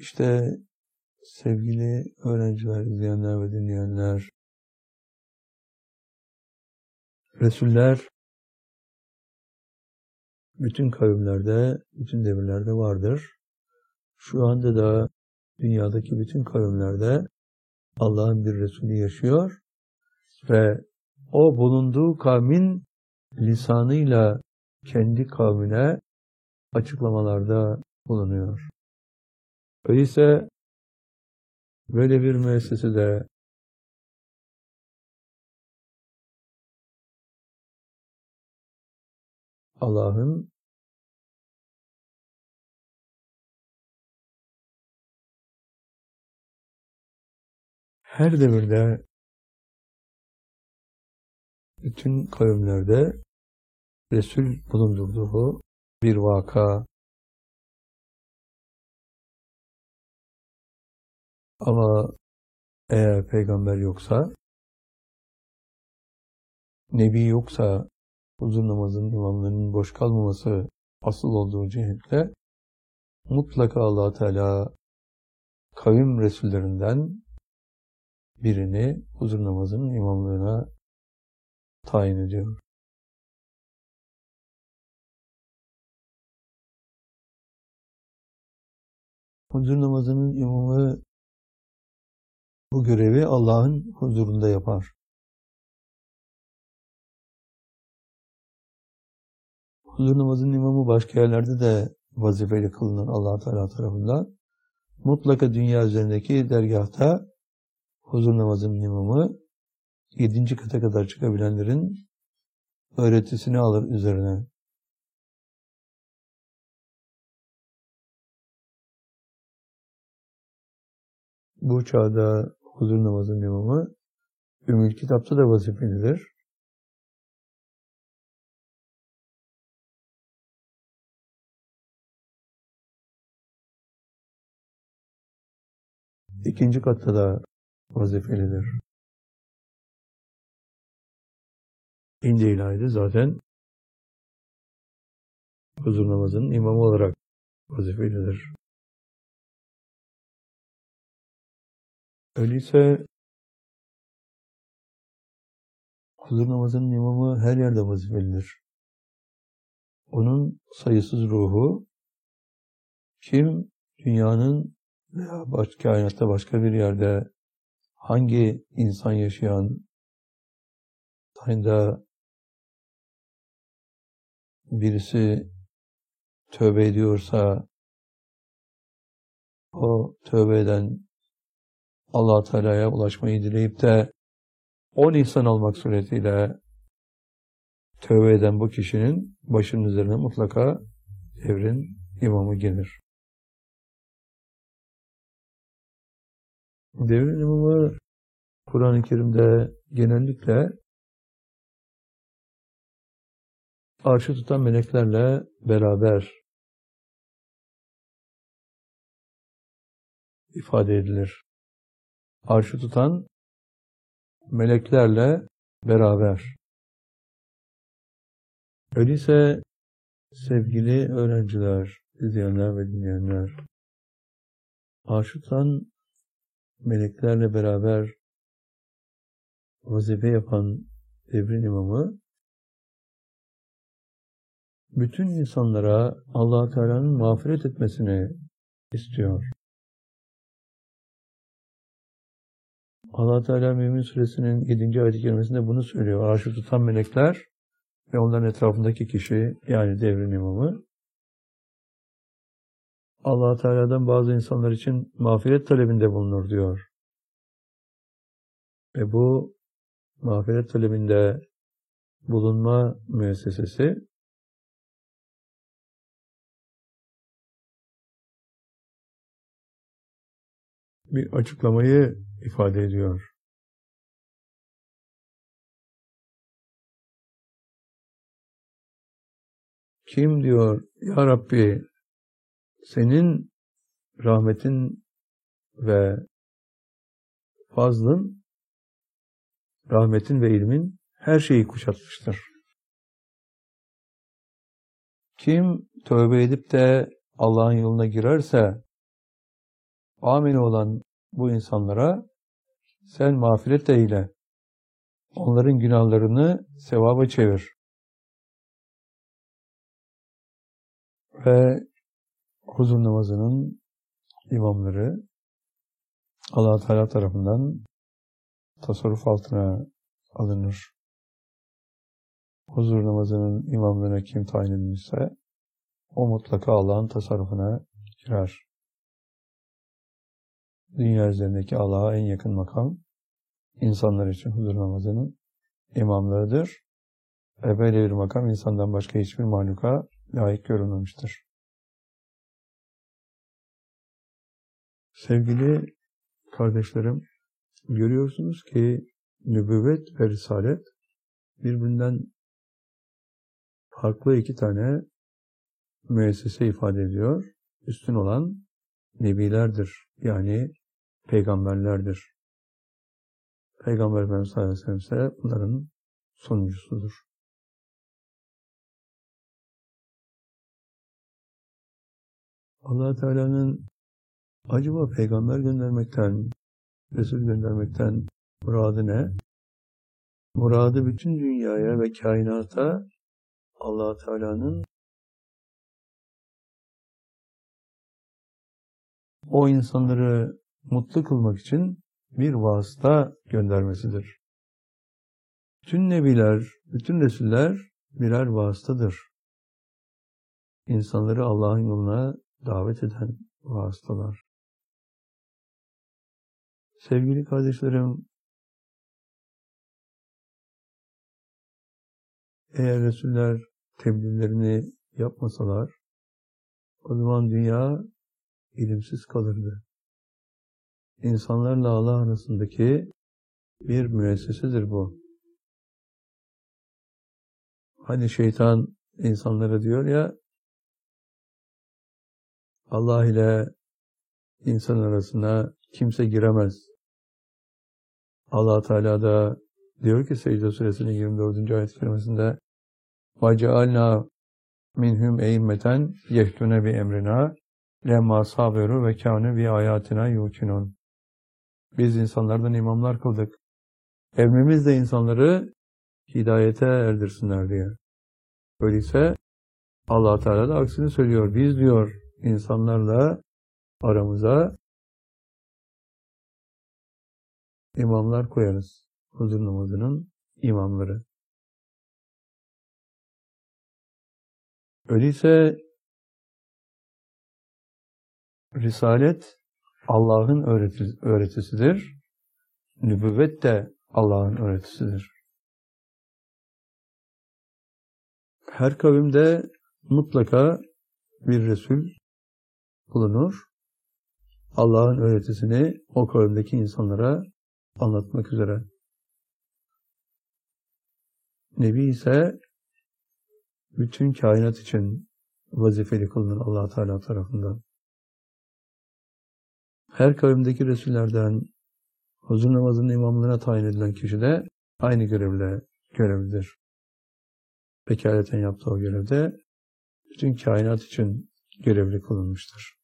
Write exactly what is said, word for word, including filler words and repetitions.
İşte sevgili öğrenciler, izleyenler ve dinleyenler, Resuller bütün kavimlerde, bütün devirlerde vardır. Şu anda da dünyadaki bütün kavimlerde Allah'ın bir Resulü yaşıyor ve o bulunduğu kavmin lisanıyla kendi kavmine açıklamalarda bulunuyor. Öyleyse böyle bir müessesede Allah'ın her devirde bütün kavimlerde Resul bulundurduğu bir vaka. Ama eğer peygamber yoksa, nebi yoksa, huzur namazının imamlarının boş kalmaması asıl olduğu cihetle mutlaka Allah Teala kavim Resullerinden birini huzur namazının imamlığına tayin ediyor. Huzur namazının imamı bu görevi Allah'ın huzurunda yapar. Huzur namazının imamı başka yerlerde de vazifeli kılınan Allah Teala tarafından. Mutlaka dünya üzerindeki dergâhta huzur namazının imamı yedinci kata kadar çıkabilenlerin öğretisini alır üzerine. Bu çağda huzur namazının imamı Ümmül Kitap'ta da vazifelidir. İkinci katta da vazifelidir. İnce ilahide zaten huzur namazının imamı olarak vazifelidir. Öyleyse huzur namazının imamı her yerde vazifelidir. Onun sayısız ruhu kim dünyanın veya başka kainatta başka bir yerde hangi insan yaşayan aynı birisi tövbe ediyorsa o tövbe eden Allah Teala'ya ulaşmayı dileyip de on ihsan almak suretiyle tövbe eden bu kişinin başının üzerine mutlaka devrin imamı gelir. Devrin imamı Kur'an-ı Kerim'de genellikle arşı tutan meleklerle beraber ifade edilir. Arşı tutan meleklerle beraber. Öyleyse sevgili öğrenciler, izleyenler ve dinleyenler, arşı tutan meleklerle beraber vazife yapan devrin imamı bütün insanlara Allah Teala'nın mağfiret etmesini istiyor. Allah Teala Mümin Suresinin yedinci ayet-i kerimesinde bunu söylüyor. Arşı tutan melekler ve onların etrafındaki kişi, yani devrin imamı, Allah Teala'dan bazı insanlar için mağfiret talebinde bulunur diyor. Ve bu mağfiret talebinde bulunma müessesesi bir açıklamayı ifade ediyor. Kim diyor, Ya Rabbi, senin rahmetin ve fazlın, rahmetin ve ilmin her şeyi kuşatmıştır. Kim tövbe edip de Allah'ın yoluna girerse ameli olan bu insanlara sen mağfiret eyle. Onların günahlarını sevaba çevir. Ve huzur namazının imamları Allah Teala tarafından tasarruf altına alınır. Huzur namazının imamlığına kim tayin edilmişse o mutlaka Allah'ın tasarrufuna girer. Dünya üzerindeki Allah'a en yakın makam insanlar için huzur namazının imamlarıdır. Ve böyle bir makam insandan başka hiçbir mahluka layık görülmemiştir. Sevgili kardeşlerim, görüyorsunuz ki nübüvvet ve risalet birbirinden farklı iki tane müessese ifade ediyor. Üstün olan nebilerdir. Yani peygamberlerdir. Peygamber Efendimiz sallallahu aleyhi ve sellem ise bunların sonuncusudur. Allah Teala'nın acaba peygamber göndermekten, Resul göndermekten muradı ne? Muradı bütün dünyaya ve kainata Allah Teala'nın o insanları mutlu kılmak için bir vasıta göndermesidir. Bütün nebiler, bütün resuller birer vasıtadır. İnsanları Allah'ın yoluna davet eden vasıtalar. Sevgili kardeşlerim, eğer resuller tebliğlerini yapmasalar, o zaman dünya ilimsiz kalırdı. İnsanlarla Allah arasındaki bir müessesedir bu. Hani şeytan insanlara diyor ya, Allah ile insan arasına kimse giremez. Allah Teala da diyor ki Secde Suresinin yirmi dördüncü ayet-i kerimesinde وَجَعَلْنَا مِنْهُمْ اَيْمَّةً يَهْدُونَ بِاَمْرِنَا لَمَّا صَابِرُوا وَكَانُوا بِآيَاتِنَا يُوقِنُونَ. Biz insanlardan imamlar kıldık. Emrimiz de insanları hidayete erdirsinler diye. Öyleyse Allah Teala da aksini söylüyor. Biz diyor insanlarla aramıza imamlar koyarız. Huzur namazının imamları. Öyleyse Risalet Allah'ın öğretisidir. Nübüvvet de Allah'ın öğretisidir. Her kavimde mutlaka bir Resul bulunur. Allah'ın öğretisini o kavimdeki insanlara anlatmak üzere. Nebi ise bütün kainat için vazifeli kılınır Allah Teala tarafından. Her kavimdeki Resullerden huzur namazının imamlığına tayin edilen kişi de aynı görevle görevlidir. Vekaleten yaptığı o görevde bütün kainat için görevli kılınmıştır.